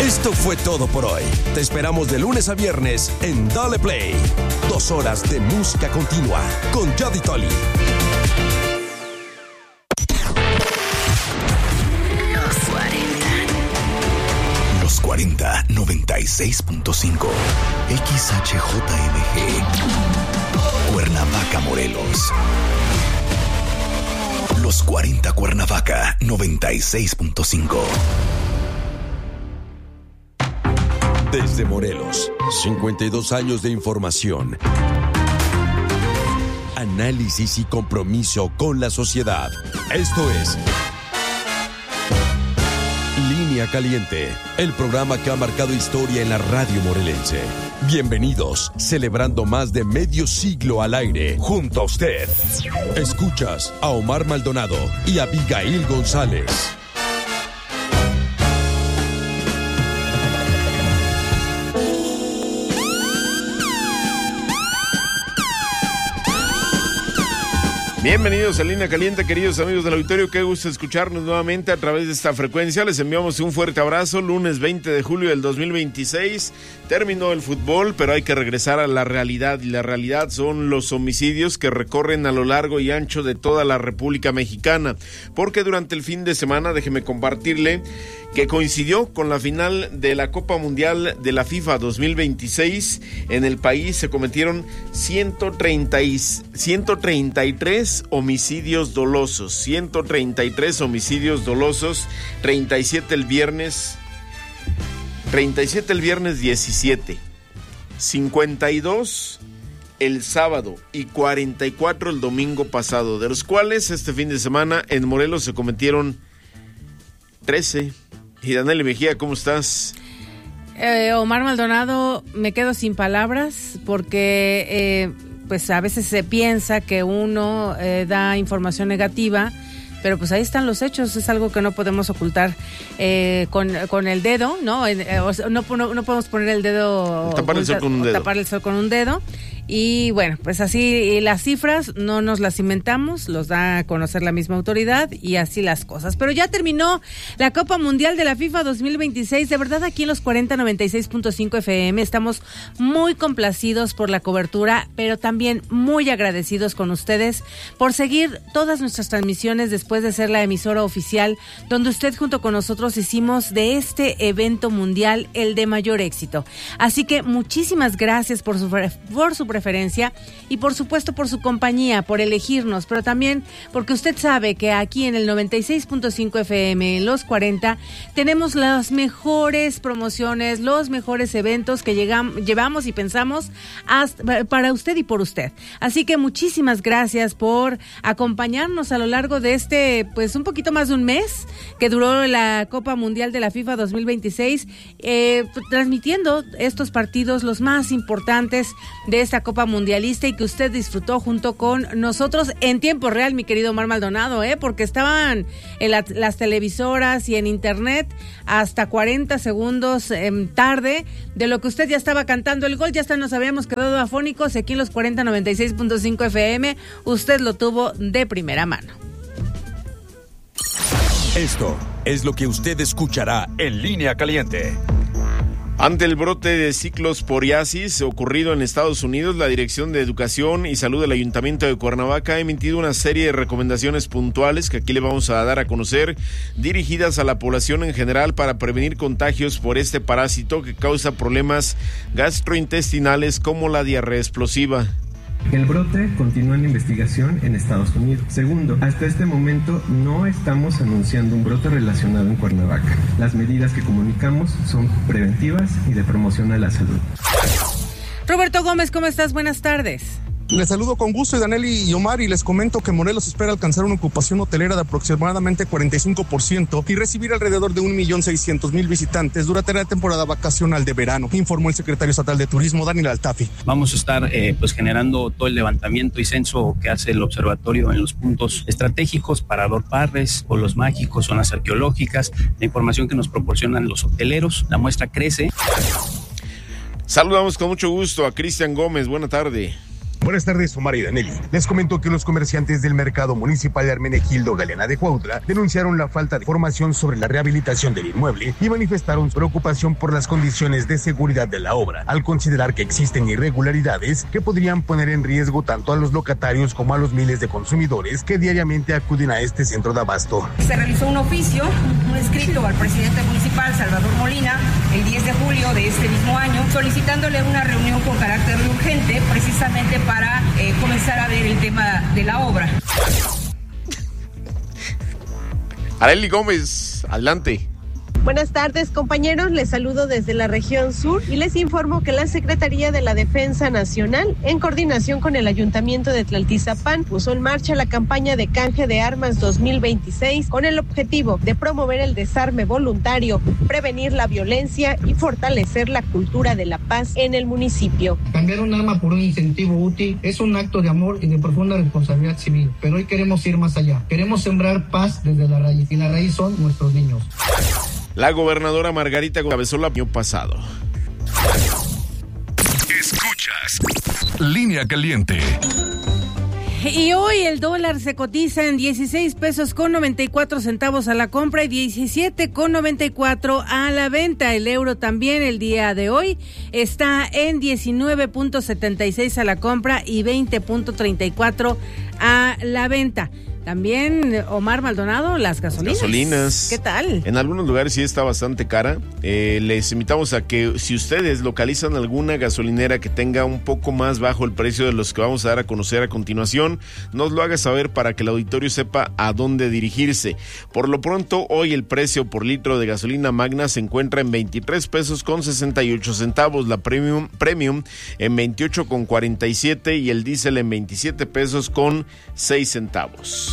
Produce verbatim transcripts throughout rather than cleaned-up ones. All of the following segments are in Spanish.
Esto fue todo por hoy. Te esperamos de lunes a viernes en Dale Play. Dos horas de música continua con Jody Tolly. Los cuarenta. Los cuarenta, noventa y seis punto cinco. X H J M G. Cuernavaca, Morelos. Los cuarenta Cuernavaca, noventa y seis punto cinco. Desde Morelos, cincuenta y dos años de información, análisis y compromiso con la sociedad. Esto es Línea Caliente, el programa que ha marcado historia en la radio morelense. Bienvenidos, celebrando más de medio siglo al aire, junto a usted. Escuchas a Omar Maldonado y Abigail González. Bienvenidos a Línea Caliente, queridos amigos del auditorio. Qué gusto escucharnos nuevamente a través de esta frecuencia. Les enviamos un fuerte abrazo. Lunes veinte de julio del dos mil veintiséis. Terminó el fútbol, pero hay que regresar a la realidad. Y la realidad son los homicidios que recorren a lo largo y ancho de toda la República Mexicana. Porque durante el fin de semana, déjeme compartirle que coincidió con la final de la Copa Mundial de la FIFA dos mil veintiséis. En el país se cometieron ciento treinta y, ciento treinta y tres homicidios dolosos, ciento treinta y tres homicidios dolosos, treinta y siete el viernes, treinta y siete el viernes diecisiete, cincuenta y dos el sábado y cuarenta y cuatro el domingo pasado, de los cuales este fin de semana en Morelos se cometieron trece. Y Danely Mejía, ¿cómo estás? Eh, Omar Maldonado, me quedo sin palabras porque eh, pues a veces se piensa que uno eh, da información negativa, pero pues ahí están los hechos, es algo que no podemos ocultar eh, con, con el dedo, ¿no? Eh, o sea, no, no, no podemos poner el dedo... Tapar el sol con un dedo. Tapar el sol con un dedo. Y bueno, pues así las cifras no nos las inventamos, los da a conocer la misma autoridad y así las cosas. Pero ya terminó la Copa Mundial de la FIFA dos mil veintiséis. De verdad, aquí en los cuarenta noventa y seis punto cinco F M estamos muy complacidos por la cobertura, pero también muy agradecidos con ustedes por seguir todas nuestras transmisiones después de ser la emisora oficial, donde usted junto con nosotros hicimos de este evento mundial el de mayor éxito. Así que muchísimas gracias por su, por su preferencia y por supuesto por su compañía, por elegirnos, pero también porque usted sabe que aquí en el noventa y seis punto cinco F M, en los cuarenta, tenemos las mejores promociones, los mejores eventos que llegamos, llevamos y pensamos hasta, para usted y por usted. Así que muchísimas gracias por acompañarnos a lo largo de este, pues un poquito más de un mes que duró la Copa Mundial de la FIFA dos mil veintiséis, eh, transmitiendo estos partidos, los más importantes de esta Copa Mundialista, y que usted disfrutó junto con nosotros en tiempo real, mi querido Omar Maldonado, ¿eh? Porque estaban en la, las televisoras y en internet hasta cuarenta segundos eh, tarde de lo que usted ya estaba cantando el gol. Ya hasta nos habíamos quedado afónicos. Aquí en los cuarenta noventa y seis punto cinco F M usted lo tuvo de primera mano. Esto es lo que usted escuchará en Línea Caliente. Ante el brote de ciclosporiasis ocurrido en Estados Unidos, la Dirección de Educación y Salud del Ayuntamiento de Cuernavaca ha emitido una serie de recomendaciones puntuales que aquí le vamos a dar a conocer, dirigidas a la población en general para prevenir contagios por este parásito que causa problemas gastrointestinales como la diarrea explosiva. El brote continúa en investigación en Estados Unidos. Segundo, hasta este momento no estamos anunciando un brote relacionado en Cuernavaca. Las medidas que comunicamos son preventivas y de promoción a la salud. Roberto Gómez, ¿cómo estás? Buenas tardes. Les saludo con gusto, Danely y Omar, y les comento que Morelos espera alcanzar una ocupación hotelera de aproximadamente cuarenta y cinco por ciento y recibir alrededor de un millón seiscientos mil visitantes durante la temporada vacacional de verano, informó el secretario estatal de Turismo, Daniel Altafi. Vamos a estar eh, pues generando todo el levantamiento y censo que hace el observatorio en los puntos estratégicos, Parador Parres, o los mágicos, zonas arqueológicas, la información que nos proporcionan los hoteleros. La muestra crece. Saludamos con mucho gusto a Cristian Gómez. Buena tarde. Buenas tardes, Omar y Danelli. Les comento que los comerciantes del mercado municipal de Hermenegildo Galeana de Cuautla denunciaron la falta de información sobre la rehabilitación del inmueble y manifestaron su preocupación por las condiciones de seguridad de la obra, al considerar que existen irregularidades que podrían poner en riesgo tanto a los locatarios como a los miles de consumidores que diariamente acuden a este centro de abasto. Se realizó un oficio, un escrito al presidente municipal, Salvador Molina, el diez de julio de este mismo año, solicitándole una reunión con carácter urgente, precisamente para para eh, comenzar a ver el tema de la obra. Arely Gómez, adelante. Buenas tardes, compañeros, les saludo desde la región sur y les informo que la Secretaría de la Defensa Nacional, en coordinación con el Ayuntamiento de Tlaltizapán, puso en marcha la campaña de canje de armas dos mil veintiséis con el objetivo de promover el desarme voluntario, prevenir la violencia y fortalecer la cultura de la paz en el municipio. Cambiar un arma por un incentivo útil es un acto de amor y de profunda responsabilidad civil, pero hoy queremos ir más allá. Queremos sembrar paz desde la raíz y la raíz son nuestros niños. La gobernadora Margarita encabezó el año pasado. Escuchas Línea Caliente. Y hoy el dólar se cotiza en dieciséis pesos con noventa y cuatro centavos a la compra y diecisiete con noventa y cuatro a la venta. El euro también el día de hoy está en diecinueve punto setenta y seis a la compra y veinte punto treinta y cuatro a la venta. También, Omar Maldonado, las gasolinas. Gasolinas. ¿Qué tal? En algunos lugares sí está bastante cara. Eh, les invitamos a que si ustedes localizan alguna gasolinera que tenga un poco más bajo el precio de los que vamos a dar a conocer a continuación, nos lo haga saber para que el auditorio sepa a dónde dirigirse. Por lo pronto, hoy el precio por litro de gasolina Magna se encuentra en veintitrés pesos con sesenta y ocho centavos, la Premium, Premium en veintiocho con cuarenta y siete y el diésel en veintisiete pesos con seis centavos.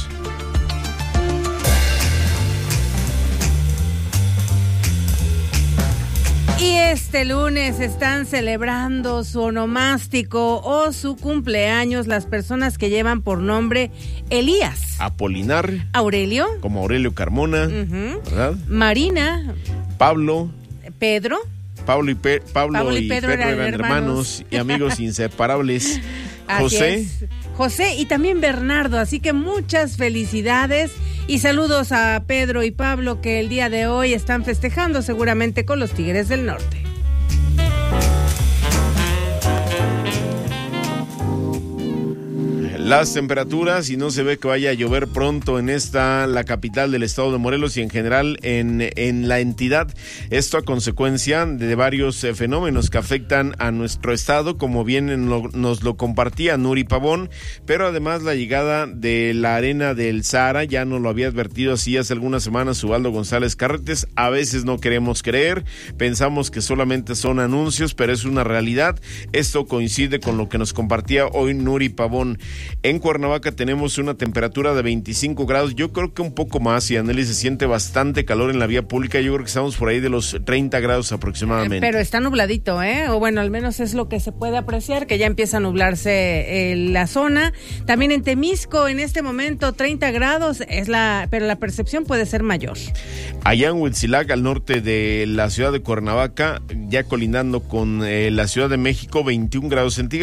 Y este lunes están celebrando su onomástico o su cumpleaños las personas que llevan por nombre Elías, Apolinar, Aurelio, como Aurelio Carmona, uh-huh. ¿verdad? Marina, Pablo, Pedro, Pablo y, Pe- Pablo Pablo y y Pedro, Pedro eran, eran hermanos. hermanos y amigos inseparables. José. José y también Bernardo, así que muchas felicidades y saludos a Pedro y Pablo que el día de hoy están festejando seguramente con los Tigres del Norte. Las temperaturas, y no se ve que vaya a llover pronto en esta, la capital del estado de Morelos y en general en, en la entidad. Esto a consecuencia de varios eh, fenómenos que afectan a nuestro estado, como bien lo, nos lo compartía Nuri Pavón, pero además la llegada de la arena del Sahara, ya nos lo había advertido así hace algunas semanas Ubaldo González Carretes. A veces no queremos creer, pensamos que solamente son anuncios, pero es una realidad. Esto coincide con lo que nos compartía hoy Nuri Pavón. En Cuernavaca tenemos una temperatura de veinticinco grados, yo creo que un poco más, y Aneli se siente bastante calor en la vía pública, yo creo que estamos por ahí de los treinta grados aproximadamente. Pero está nubladito, ¿eh? O bueno, al menos es lo que se puede apreciar, que ya empieza a nublarse eh, la zona. También en Temisco, en este momento, treinta grados, es la, pero la percepción puede ser mayor. Allá en Huitzilac, al norte de la ciudad de Cuernavaca, ya colindando con eh, la Ciudad de México, veintiún grados centígrados.